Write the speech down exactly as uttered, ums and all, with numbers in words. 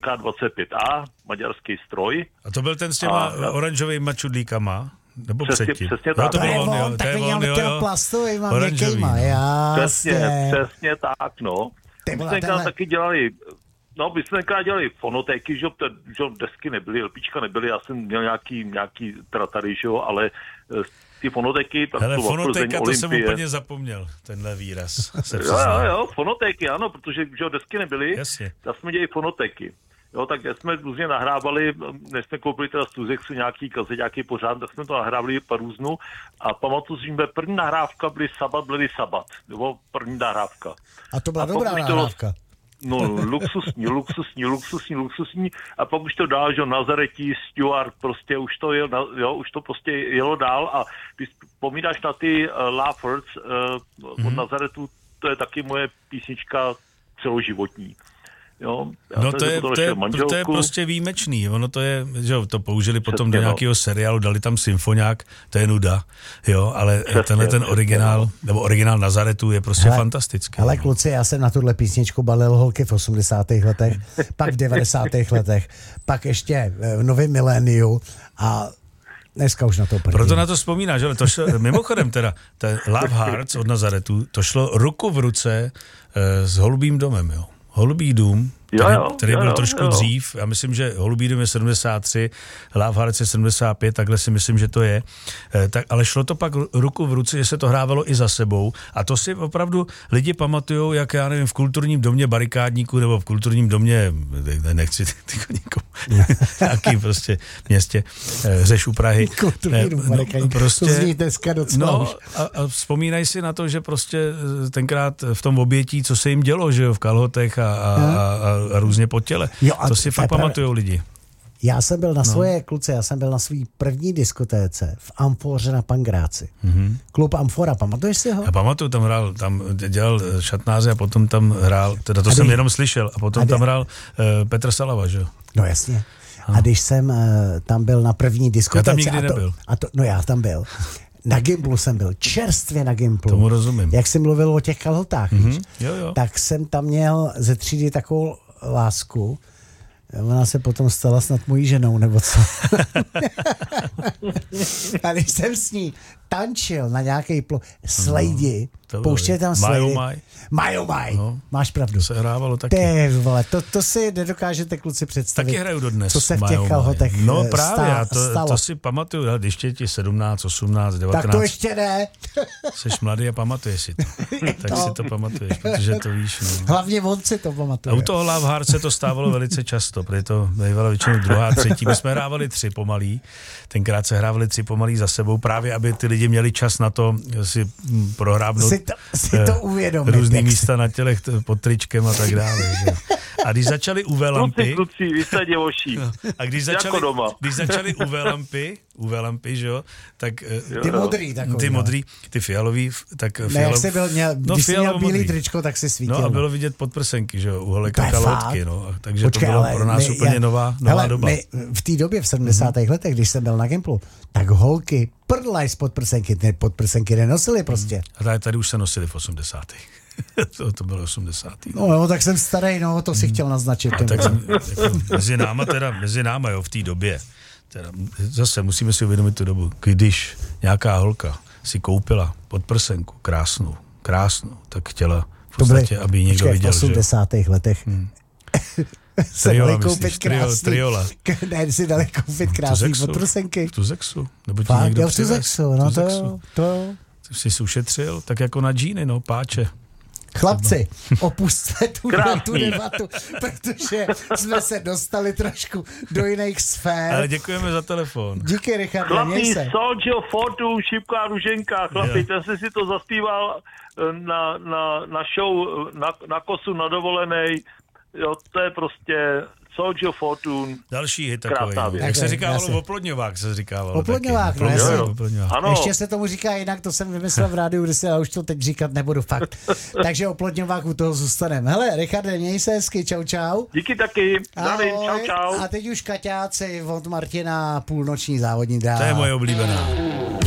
K dvacet pět A, maďarský stroj. A to byl ten s těma a, oranžovými čudlíkama? Nebo přesně, předtím? Přesně no, tak. to, to je on, on, jo, tak to je on, jo, jo. plastovýma Oranžový, měkkejma, no. jasně. Přesně, přesně tak, no. Ty My vole, jsme tenhle... taky dělali, no my jsme tenkrát dělali fonotéky, že, že desky nebyly, LPčka nebyly, já jsem měl nějaký, nějaký tratary, že jo, ale ty fonotéky, tak hele, to fonoteka, to jsem úplně zapomněl, tenhle výraz. jo, jo, jo, fonotéky, ano, protože že jo, desky nebyly, jasně. Tak jsme dělali fonotéky. Jo, tak jsme různě nahrávali, než jsme koupili teda z Tuzexu nějaký kazeťáky pořád, tak jsme to nahrávali po různu a pamatuju si, že první nahrávka byly Sabat, byly Sabat, nebo první nahrávka. A to byla a dobrá nahrávka. No, luxusní, luxusní, luxusní, luxusní a pak už to dál, že Nazaretí, Stuart, prostě už to, jel, jo, už to prostě jelo dál a když vzpomínáš na ty uh, Laughers uh, mm-hmm. od Nazaretu, to je taky moje písnička celoživotní. Jo, no to je, to, je, to je prostě výjimečný, ono to je, že jo, to použili potom přesně, do nějakého no. seriálu, dali tam symfoniák, to je nuda, jo, ale přesně, tenhle ten originál, no. nebo originál Nazaretu je prostě hele, fantastický. Ale no. kluci, já jsem na tuhle písničku balil holky v osmdesátých letech, pak v devadesátých letech, pak ještě v novém miléniu a dneska už na to prdím. Proto na to vzpomínáš, ale to šlo, mimochodem teda, ten Love Hearts od Nazaretu, to šlo ruku v ruce e, s Holubým domem, jo. Holubý dům, který, jo, jo, který byl jo, trošku jo. dřív, já myslím, že Holubý dům je sedmdesát tři, Love Hearts je sedmdesát pět, takhle si myslím, že to je, e, tak, ale šlo to pak ruku v ruce, že se to hrávalo i za sebou a to si opravdu lidi pamatujou, jak já nevím, v kulturním domě Barikádníku nebo v kulturním domě, nechci tyko nikomu, nějaký prostě městě, e, Řeš u Prahy. Kulturní dům Barikádníku, prostě, to zní dneska docela no, už. A, a vzpomínají si na to, že prostě tenkrát v tom obětí, co se jim dělo, že jo, v kalhotech a, a, a a různě po těle. Jo, to si fakt pamatujou lidi. Já jsem byl na no. svoje, kluce, já jsem byl na svý první diskotéce v Amfoře na Pangráci. Mm-hmm. Klub Amfora, pamatuješ si ho? Já pamatuju, tam hrál, tam dělal šatnáře a potom tam hrál, teda to a jsem kdy... jenom slyšel, a potom a tam hrál uh, Petr Salava, že jo? No jasně. No. A když jsem uh, tam byl na první diskotéce... Já tam nikdy a to, nebyl. A to, no já tam byl. Na Gimplu jsem byl, čerstvě na Gimplu. Tomu rozumím. Jak jsem mluvil o těch kalhotách, mm-hmm. víš? Jo, jo. Tak jsem tam měl ze třídy takovou lásku. Ona se potom stala snad mojí ženou, nebo co. A když jsem s ní tančil na nějakej plo... slejdi, no, pouštěj tam slejdi. Maj, maj, maj. No, máš pravdu. To se hrávalo taky. Ty vole, to, to si nedokážete kluci představit. Taky hraju dodnes. Co se v těch kalhotech No právě, stá, to, stalo. to si pamatuju, když tě ti sedmnáct, osmnáct, devatenáct. Tak to ještě ne. Jseš mladý a pamatuješ si to. Tak si to pamatuješ, protože to víš. No. Hlavně on si to pamatuje. A u toho Love Hearts se to stávalo velice často, protože to bývalo většinou druhá, třetí. My jsme hrávali tři pomalý, tenkrát se hrávali tři pomalý za sebou, právě aby ty lidi měli čas na to si prohrábnout si to, si to uvědomit, různý místa na tělech pod tričkem a tak dále. Že? A když začaly U V lampy... Kluci, kluci, vy jste děvoší. A když začaly, když začaly U V lampy, U V lampy, že jo, tak... Jo, ty modrý takový. Ty modrý, ty fialový, tak... Fialo, ne, jak jsi byl, měl, no, když jsi měl bílý modrý. tričko, tak si svítil. No a bylo vidět podprsenky, že jo, u holek a kalhotky, no. Takže počkej, to bylo pro nás my, úplně já, nová, nová hele, doba. My v té době, v sedmdesátých mm-hmm. letech, když jsem byl na Gimplu, tak holky prdlaj z podprsenky, ty podprsenky nenosily prostě. A tady, tady už se nosily v osmdesátých. to, to bylo osmdesátých. No jo, tak jsem starý, no, to si hmm. chtěl naznačit. A tak jsem, jako, mezi náma teda, mezi náma, jo, v té době, teda, zase musíme si uvědomit tu dobu, když nějaká holka si koupila podprsenku krásnou, krásnou, tak chtěla v podstatě, aby ji někdo viděl. V osmdesátých letech hmm. se triola, dali koupit myslíš, krásný, triola. Ne, si dali koupit krásný podprsenky. V Tuzexu, nebo ti Fakt, někdo jo, v Tuzexu, no to jo, to jo. Ty jsi ušetřil, tak jako na džíny, no, páče. Chlapci, opusťte tu, tu debatu, protože jsme se dostali trošku do jiných sfér. Ale děkujeme za telefon. Díky, Richarde, chlapi, Soldier Fortune, šipká ruženka, chlapi, ten jsi si to zaspíval na, na, na show, na, na kosu, na dovolenej, jo, to je prostě Soldier Fortune. Další hit takový. Jak tak se říkávalo, oplodňovák se říkávalo. Oplodňovák, no jasně. Ano. Ještě se tomu říká jinak, to jsem vymyslel v rádiu, kde se, ale už to teď říkat nebudu, fakt. Takže oplodňovák u toho zůstaneme. Hele, Richarde, měj se hezky, čau, čau. Díky taky, zdravím, čau, čau. A teď už Kaťáci od Martina, půlnoční závodní dráha. To je moje oblíbená.